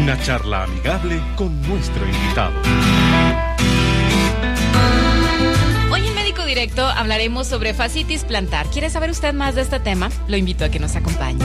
Una charla amigable con nuestro invitado. Hoy en Médico Directo hablaremos sobre fascitis plantar. ¿Quiere saber usted más de este tema? Lo invito a que nos acompañe.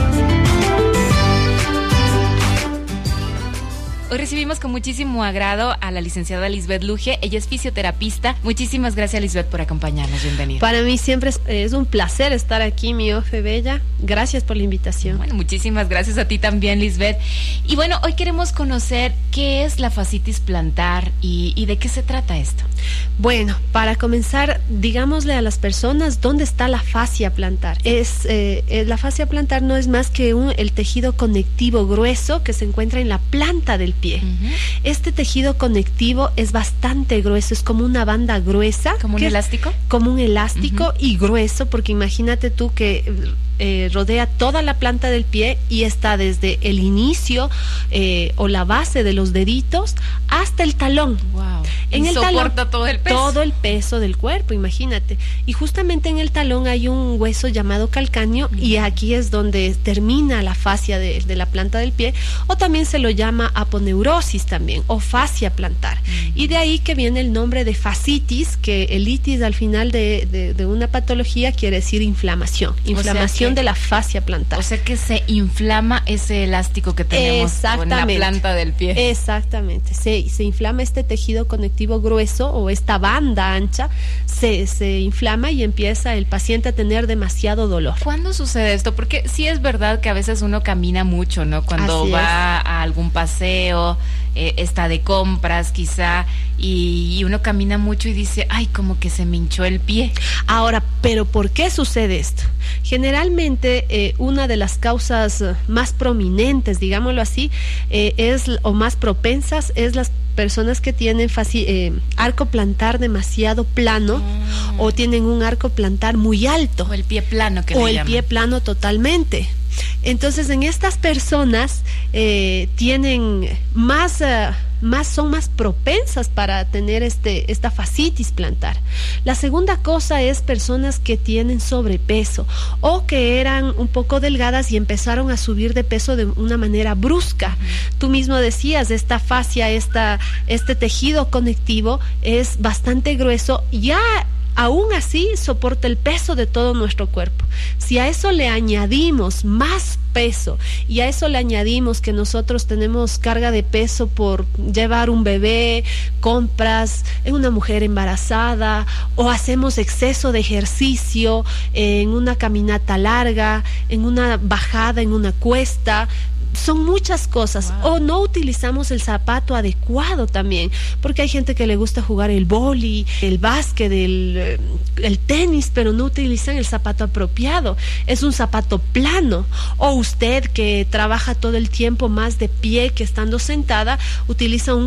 Hoy recibimos con muchísimo agrado a la licenciada Lisbeth Luge. Ella es fisioterapista. Muchísimas gracias, Lisbeth, por acompañarnos. Bienvenida. Para mí siempre es un placer estar aquí, mi Ofe Bella. Gracias por la invitación. Bueno, muchísimas gracias a ti también, Lisbeth. Y bueno, hoy queremos conocer qué es la fascitis plantar y de qué se trata esto. Bueno, para comenzar, digámosle a las personas dónde está la fascia plantar. La fascia plantar no es más que el tejido conectivo grueso que se encuentra en la planta del pie. Uh-huh. Este tejido conectivo es bastante grueso, es como una banda gruesa. ¿Como un elástico? Como un elástico, uh-huh. Y grueso, porque imagínate tú que rodea toda la planta del pie y está desde el inicio o la base de los deditos hasta el talón. Wow. En y el soporta talón, todo el peso. Todo el peso del cuerpo, imagínate. Y justamente en el talón hay un hueso llamado calcáneo, uh-huh. Y aquí es donde termina la fascia de la planta del pie, o también se lo llama aponeurosis también, o fascia plantar. Uh-huh. Y de ahí que viene el nombre de fascitis, que el itis al final de una patología quiere decir inflamación. Inflamación de la fascia plantar. O sea que se inflama ese elástico que tenemos en la planta del pie. Exactamente. Se inflama este tejido conectivo grueso o esta banda ancha, se inflama y empieza el paciente a tener demasiado dolor. ¿Cuándo sucede esto? Porque sí es verdad que a veces uno camina mucho, ¿no? Cuando va a algún paseo, está de compras quizá, y uno camina mucho y dice, ay, como que se me hinchó el pie. Ahora, ¿pero por qué sucede esto? Generalmente una de las causas más prominentes, digámoslo así, o más propensas, es las personas que tienen arco plantar demasiado plano, o tienen un arco plantar muy alto. O el pie plano que o le el llaman. Pie plano totalmente. Entonces, en estas personas tienen son más propensas para tener esta fascitis plantar. La segunda cosa es personas que tienen sobrepeso o que eran un poco delgadas y empezaron a subir de peso de una manera brusca. Tú mismo decías, esta fascia, este tejido conectivo es bastante grueso, ya aún así soporta el peso de todo nuestro cuerpo. Si a eso le añadimos más peso y a eso le añadimos que nosotros tenemos carga de peso por llevar un bebé, compras, en una mujer embarazada, o hacemos exceso de ejercicio en una caminata larga, en una bajada, en una cuesta, son muchas cosas. Wow. O no utilizamos el zapato adecuado también, porque hay gente que le gusta jugar el vóley, el básquet, el tenis, pero no utilizan el zapato apropiado. Es un zapato plano. O usted que trabaja todo el tiempo más de pie que estando sentada, utiliza un